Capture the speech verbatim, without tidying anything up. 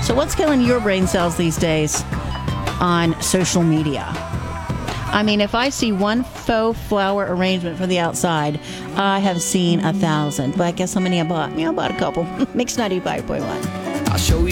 So what's killing your brain cells these days on social media? I mean, if I see one faux flower arrangement from the outside, I have seen a thousand. But guess how many I bought? Yeah, I bought a couple. Mix ninety-five point one.